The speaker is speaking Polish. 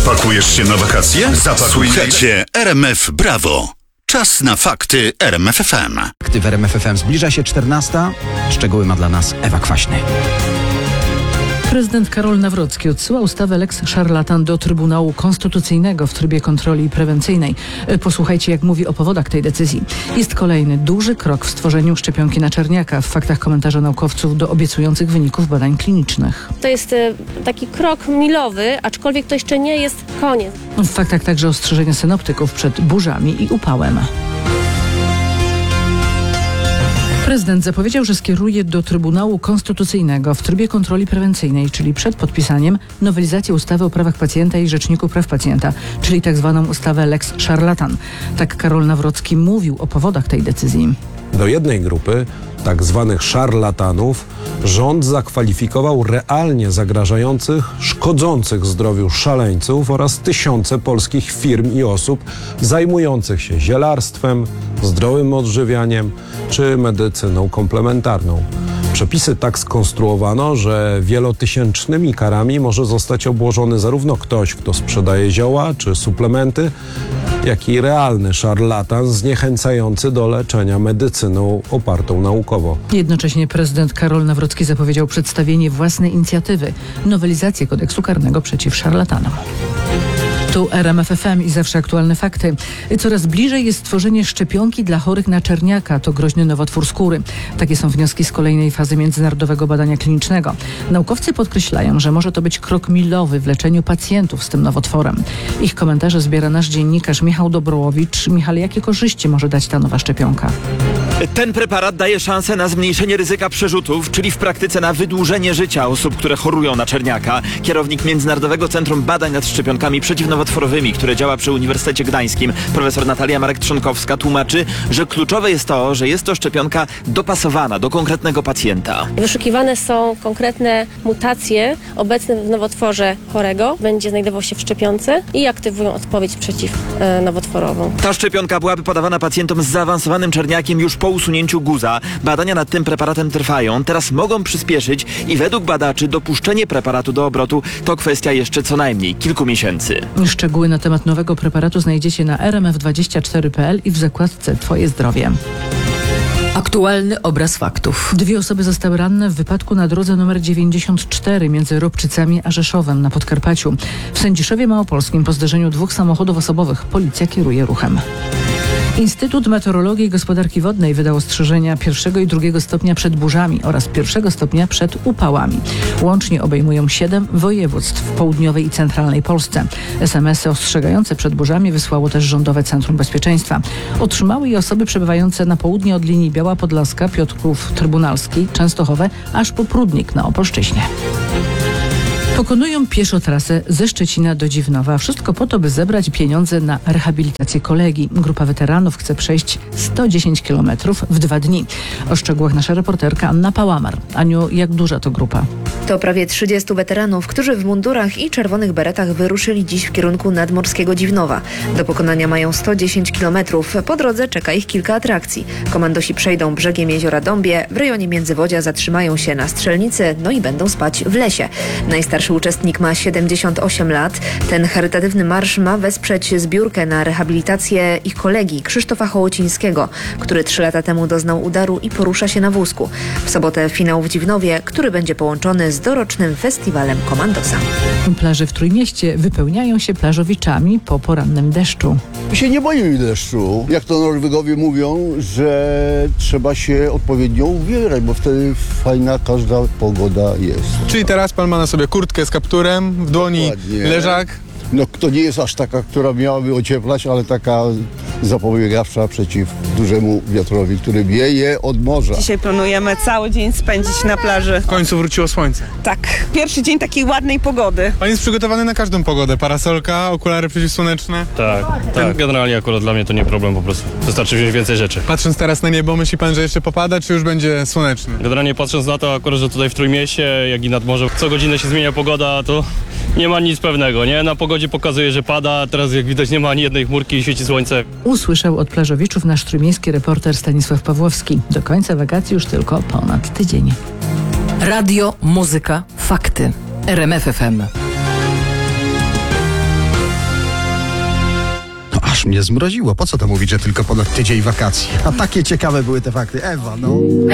Pakujesz się na wakacje? Słuchajcie RMF Brawo. Czas na fakty RMF FM. Fakty w RMF FM. Zbliża się 14. Szczegóły ma dla nas Ewa Kwaśny. Prezydent Karol Nawrocki odsyła ustawę Lex Szarlatan do Trybunału Konstytucyjnego w trybie kontroli prewencyjnej. Posłuchajcie, jak mówi o powodach tej decyzji. Jest kolejny duży krok w stworzeniu szczepionki na czerniaka. W faktach komentarza naukowców do obiecujących wyników badań klinicznych. To jest taki krok milowy, aczkolwiek to jeszcze nie jest koniec. W faktach także ostrzeżenia synoptyków przed burzami i upałem. Prezydent zapowiedział, że skieruje do Trybunału Konstytucyjnego w trybie kontroli prewencyjnej, czyli przed podpisaniem, nowelizację ustawy o prawach pacjenta i Rzeczniku Praw Pacjenta, czyli tzw. ustawę Lex Szarlatan. Tak Karol Nawrocki mówił o powodach tej decyzji. Do jednej grupy, tak zwanych szarlatanów, rząd zakwalifikował realnie zagrażających, szkodzących zdrowiu szaleńców oraz tysiące polskich firm i osób zajmujących się zielarstwem, zdrowym odżywianiem czy medycyną komplementarną. Przepisy tak skonstruowano, że wielotysięcznymi karami może zostać obłożony zarówno ktoś, kto sprzedaje zioła czy suplementy, jak i realny szarlatan zniechęcający do leczenia medycyną opartą naukowo. Jednocześnie prezydent Karol Nawrocki zapowiedział przedstawienie własnej inicjatywy, nowelizację kodeksu karnego przeciw szarlatanom. Tu RMF FM i zawsze aktualne fakty. Coraz bliżej jest stworzenie szczepionki dla chorych na czerniaka. To groźny nowotwór skóry. Takie są wnioski z kolejnej fazy międzynarodowego badania klinicznego. Naukowcy podkreślają, że może to być krok milowy w leczeniu pacjentów z tym nowotworem. Ich komentarze zbiera nasz dziennikarz Michał Dobrołowicz. Michał, jakie korzyści może dać ta nowa szczepionka? Ten preparat daje szansę na zmniejszenie ryzyka przerzutów, czyli w praktyce na wydłużenie życia osób, które chorują na czerniaka. Kierownik Międzynarodowego Centrum Badań nad Szczepionkami Przeciwnowotworowymi, które działa przy Uniwersytecie Gdańskim, profesor Natalia Marek-Trzonkowska, tłumaczy, że kluczowe jest to, że jest to szczepionka dopasowana do konkretnego pacjenta. Wyszukiwane są konkretne mutacje obecne w nowotworze chorego. Będzie znajdował się w szczepionce i aktywują odpowiedź przeciwnowotworową. Ta szczepionka byłaby podawana pacjentom z zaawansowanym czerniakiem już po usunięciu guza. Badania nad tym preparatem trwają. Teraz mogą przyspieszyć i według badaczy dopuszczenie preparatu do obrotu to kwestia jeszcze co najmniej kilku miesięcy. Szczegóły na temat nowego preparatu znajdziecie na rmf24.pl i w zakładce Twoje zdrowie. Aktualny obraz faktów. 2 osoby zostały ranne w wypadku na drodze nr 94 między Ropczycami a Rzeszowem na Podkarpaciu. W Sędziszowie Małopolskim po zderzeniu 2 samochodów osobowych policja kieruje ruchem. Instytut Meteorologii i Gospodarki Wodnej wydał ostrzeżenia 1. i 2. stopnia przed burzami oraz 1. stopnia przed upałami. Łącznie obejmują 7 województw w południowej i centralnej Polsce. SMS-y ostrzegające przed burzami wysłało też Rządowe Centrum Bezpieczeństwa. Otrzymały je osoby przebywające na południe od linii Biała Podlaska, Piotrków Trybunalski, Częstochowe, aż po Prudnik na Opolszczyźnie. Pokonują pieszo trasę ze Szczecina do Dziwnowa. Wszystko po to, by zebrać pieniądze na rehabilitację kolegi. Grupa weteranów chce przejść 110 km w 2 dni. O szczegółach nasza reporterka Anna Pałamar. Aniu, jak duża to grupa? To prawie 30 weteranów, którzy w mundurach i czerwonych beretach wyruszyli dziś w kierunku nadmorskiego Dziwnowa. Do pokonania mają 110 km. Po drodze czeka ich kilka atrakcji. Komandosi przejdą brzegiem jeziora Dąbie, w rejonie Międzywodzia zatrzymają się na strzelnicy, no i będą spać w lesie. Najstarszy uczestnik ma 78 lat. Ten charytatywny marsz ma wesprzeć zbiórkę na rehabilitację ich kolegi Krzysztofa Hołocińskiego, który 3 lata temu doznał udaru i porusza się na wózku. W sobotę finał w Dziwnowie, który będzie połączony z dorocznym festiwalem Komandosa. Plaże w Trójmieście wypełniają się plażowiczami po porannym deszczu. Się nie boimy deszczu. Jak to Norwegowie mówią, że trzeba się odpowiednio ubierać, bo wtedy fajna każda pogoda jest. Czyli teraz pan ma na sobie kurtkę z kapturem, w dłoni Dokładnie. leżak. No to nie jest aż taka, która miałaby ocieplać, ale taka zapobiegawcza przeciw dużemu wiatrowi, który wieje od morza. Dzisiaj planujemy cały dzień spędzić na plaży. W końcu wróciło słońce. Tak, pierwszy dzień takiej ładnej pogody. Pan jest przygotowany na każdą pogodę. Parasolka, okulary przeciwsłoneczne. Tak. Generalnie akurat dla mnie to nie problem po prostu. Wystarczy wziąć więcej rzeczy. Patrząc teraz na niebo, myśli pan, że jeszcze popada, czy już będzie słonecznie? Generalnie patrząc na to akurat, że tutaj w Trójmieście, jak i nad morzem, co godzinę się zmienia pogoda, to nie ma nic pewnego, nie? Na pogodzie pokazuje, że pada, teraz jak widać nie ma ani jednej chmurki i świeci słońce. Usłyszał od plażowiczów nasz trójmiejski reporter Stanisław Pawłowski. Do końca wakacji już tylko ponad tydzień. Radio, muzyka, fakty. RMF FM. Aż mnie zmroziło. Po co to mówić, że tylko ponad tydzień wakacji? A takie ciekawe były te fakty. Ewa, no.